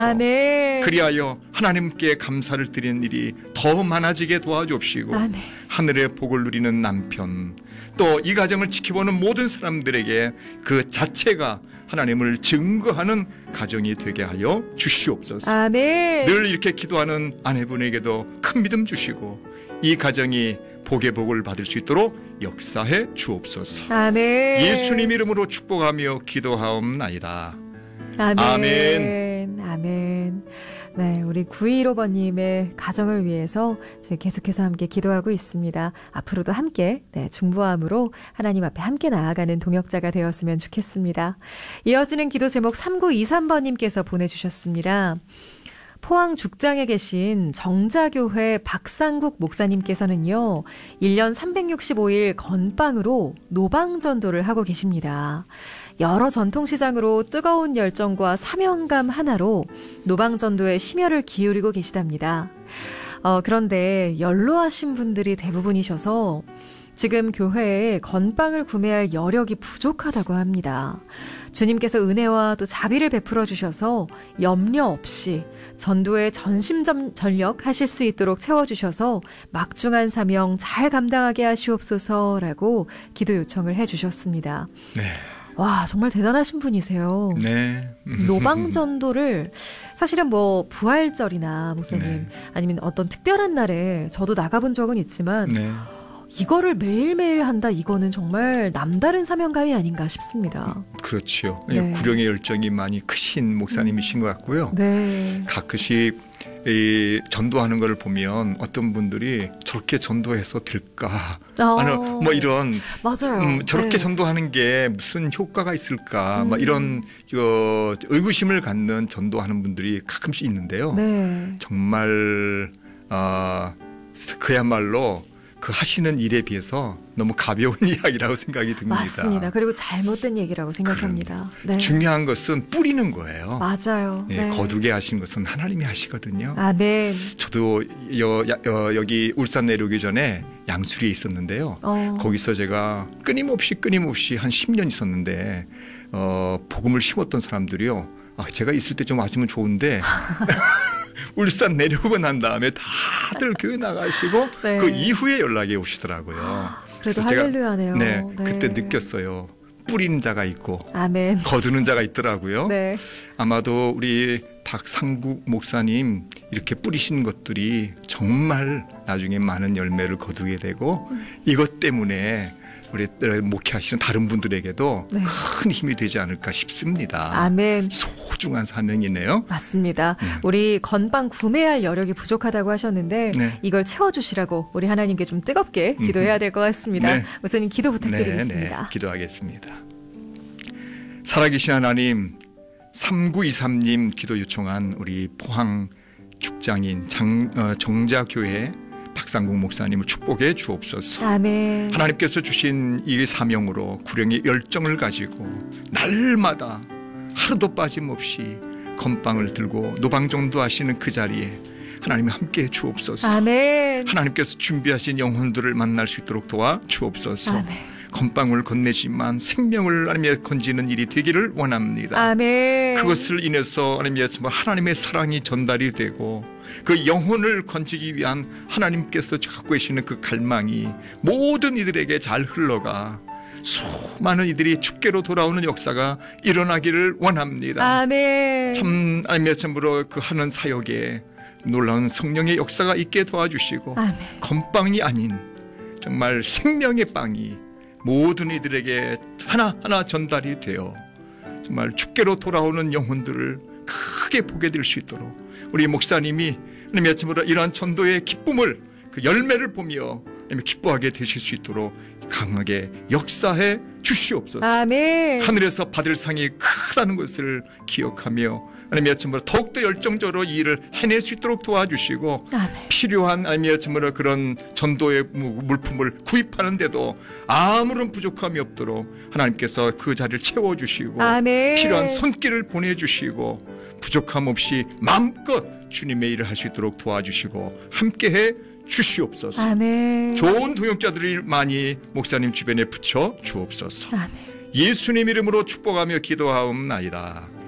아멘. 그리하여 하나님께 감사를 드리는 일이 더 많아지게 도와주옵시고 아멘. 하늘의 복을 누리는 남편, 또 이 가정을 지켜보는 모든 사람들에게 그 자체가 하나님을 증거하는 가정이 되게 하여 주시옵소서. 아멘. 늘 이렇게 기도하는 아내분에게도 큰 믿음 주시고 이 가정이 복의 복을 받을 수 있도록 역사해 주옵소서. 아멘. 예수님 이름으로 축복하며 기도하옵나이다. 아멘. 아멘. 아멘. 네, 우리 915번님의 가정을 위해서 저희 계속해서 함께 기도하고 있습니다. 앞으로도 함께 중보함으로 하나님 앞에 함께 나아가는 동역자가 되었으면 좋겠습니다. 이어지는 기도 제목 3923번님께서 보내주셨습니다. 포항 죽장에 계신 정자교회 박상국 목사님께서는요, 1년 365일 건빵으로 노방전도를 하고 계십니다. 여러 전통시장으로 뜨거운 열정과 사명감 하나로 노방전도에 심혈을 기울이고 계시답니다. 그런데 연로하신 분들이 대부분이셔서 지금 교회에 건빵을 구매할 여력이 부족하다고 합니다. 주님께서 은혜와 또 자비를 베풀어 주셔서 염려 없이 전도에 전심전력 하실 수 있도록 채워주셔서 막중한 사명 잘 감당하게 하시옵소서라고 기도 요청을 해주셨습니다. 네. 와, 정말 대단하신 분이세요. 네. 노방전도를 사실은 뭐 부활절이나 목사님 네. 아니면 어떤 특별한 날에 저도 나가본 적은 있지만 네. 이거를 매일매일 한다, 이거는 정말 남다른 사명감이 아닌가 싶습니다. 그렇죠. 네. 구령의 열정이 많이 크신 목사님이신 것 같고요. 네. 가끔씩 이 전도하는 걸 보면 어떤 분들이 저렇게 전도해서 될까? 뭐 이런 맞아요. 저렇게 네. 전도하는 게 무슨 효과가 있을까? 막 이런 의구심을 갖는 전도하는 분들이 가끔씩 있는데요. 네. 정말 그야말로 그 하시는 일에 비해서 너무 가벼운 이야기라고 생각이 듭니다. 맞습니다. 그리고 잘못된 얘기라고 생각합니다. 네. 중요한 것은 뿌리는 거예요. 맞아요. 예, 네. 거두게 하신 것은 하나님이 하시거든요. 아멘. 저도 여기 울산 내려오기 전에 양수리에 있었는데요. 거기서 제가 끊임없이 한 10년 있었는데 복음을 심었던 사람들이요. 제가 있을 때 좀 왔으면 좋은데 울산 내려오고 난 다음에 다들 교회 나가시고 네. 그 이후에 연락이 오시더라고요. 그래도 제가 할렐루야네요. 네, 네. 그때 느꼈어요. 뿌리는 자가 있고 아멘. 거두는 자가 있더라고요. 네. 아마도 우리 박상국 목사님 이렇게 뿌리신 것들이 정말 나중에 많은 열매를 거두게 되고 이것 때문에 우리 목회하시는 다른 분들에게도 네. 큰 힘이 되지 않을까 싶습니다. 아멘. 소중한 사명이네요. 맞습니다. 우리 건빵 구매할 여력이 부족하다고 하셨는데 네. 이걸 채워주시라고 우리 하나님께 좀 뜨겁게 기도해야 될 것 같습니다. 네. 목사님 기도 부탁드리겠습니다. 네, 기도하겠습니다. 살아계신 하나님, 3923님 기도 요청한 우리 포항 죽장인 정자교회 박상국 목사님을 축복해 주옵소서. 아멘. 하나님께서 주신 이 사명으로 구령의 열정을 가지고 날마다 하루도 빠짐없이 건빵을 들고 노방전도 하시는 그 자리에 하나님이 함께해 주옵소서. 아멘. 하나님께서 준비하신 영혼들을 만날 수 있도록 도와 주옵소서. 아멘. 건빵을 건네지만 생명을 하나님의 건지는 일이 되기를 원합니다. 아멘. 그것을 인해서 하나님의 사랑이 전달이 되고 그 영혼을 건지기 위한 하나님께서 갖고 계시는 그 갈망이 모든 이들에게 잘 흘러가 수많은 이들이 주께로 돌아오는 역사가 일어나기를 원합니다. 아멘. 참 참으로 그 하는 사역에 놀라운 성령의 역사가 있게 도와주시고 아멘. 건빵이 아닌 정말 생명의 빵이 모든 이들에게 하나하나 전달이 되어 정말 주께로 돌아오는 영혼들을 크게 보게 될 수 있도록 우리 목사님이 하나님의 아침으로 이러한 전도의 기쁨을 그 열매를 보며 기뻐하게 되실 수 있도록 강하게 역사해 주시옵소서. 아멘. 하늘에서 받을 상이 크다는 것을 기억하며 하나님의 아침으로 더욱더 열정적으로 이 일을 해낼 수 있도록 도와주시고 아멘. 필요한 하나님의 아침으로 그런 전도의 물품을 구입하는데도 아무런 부족함이 없도록 하나님께서 그 자리를 채워주시고 아멘. 필요한 손길을 보내주시고 부족함 없이 마음껏 주님의 일을 할 수 있도록 도와주시고 함께해 주시옵소서. 아멘. 좋은 동역자들이 많이 목사님 주변에 붙여 주옵소서. 아멘. 예수님 이름으로 축복하며 기도하옵나이다.